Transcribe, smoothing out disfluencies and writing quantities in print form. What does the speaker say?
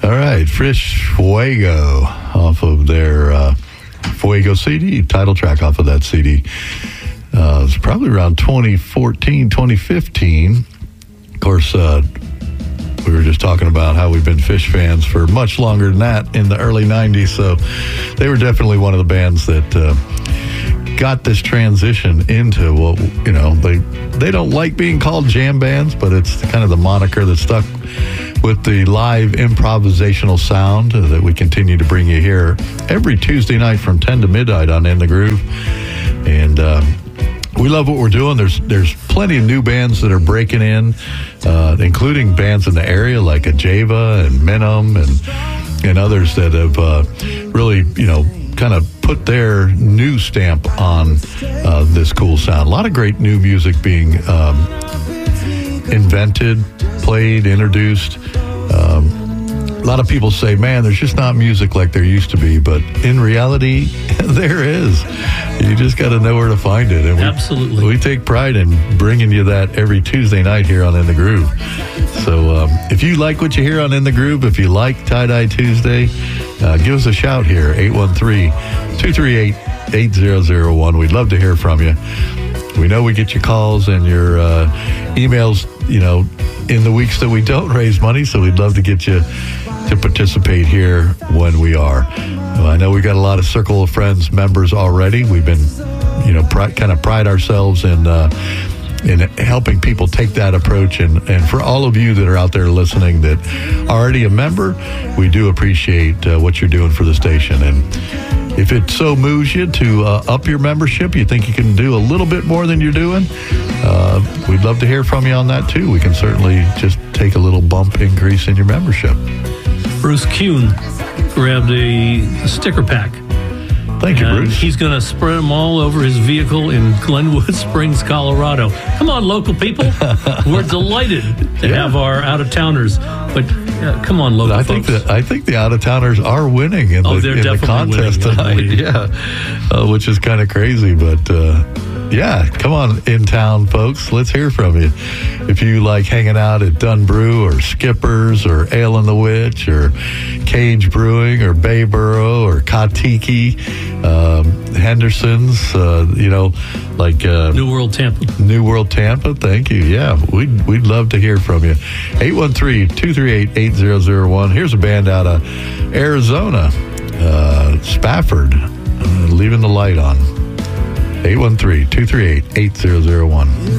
All right, Fish Fuego off of their Fuego CD, title track off of that CD. It's probably around 2014, 2015. Of course, we were just talking about how we've been Fish fans for much longer than that in the early 90s, so they were definitely one of the bands that got this transition into what, you know, they don't like being called jam bands, but it's kind of the moniker that stuck with the live improvisational sound that we continue to bring you here every Tuesday night from 10 to midnight on In the Groove. And we love what we're doing. There's plenty of new bands that are breaking in, including bands in the area like Ajava and Minim and others that have really, you know, kind of put their new stamp on this cool sound. A lot of great new music being invented, played, introduced. A lot of people say, man, there's just not music like there used to be, but in reality, there is. You just got to know where to find it. And absolutely. We take pride in bringing you that every Tuesday night here on In the Groove. So if you like what you hear on In the Groove, if you like Tie-Dye Tuesday, give us a shout here, 813-238-8001. We'd love to hear from you. We know we get your calls and your emails, you know, in the weeks that we don't raise money, so we'd love to get you to participate here when we are. I know we got a lot of Circle of Friends members already. We've been, you know, kind of pride ourselves in helping people take that approach. And for all of you that are out there listening that are already a member, we do appreciate what you're doing for the station. And if it so moves you to up your membership, you think you can do a little bit more than you're doing, we'd love to hear from you on that too. We can certainly just take a little bump increase in your membership. Bruce Kuhn grabbed a sticker pack. Thank you, Bruce. He's going to spread them all over his vehicle in Glenwood Springs, Colorado. Come on, local people. We're delighted to have our out-of-towners. But come on, local folks. I think the out-of-towners are winning in the contest winning, tonight. Which is kind of crazy. But, come on in town, folks. Let's hear from you. If you like hanging out at Dunn Brew or Skipper's or Ale and the Witch or Cage Brewing or Bayboro or Katiki, Henderson's, you know, like New World Tampa. New World Tampa, thank you. Yeah, we'd love to hear from you. 813-238-8001. Here's a band out of Arizona, Spafford, Leaving the Light On. 813-238-8001.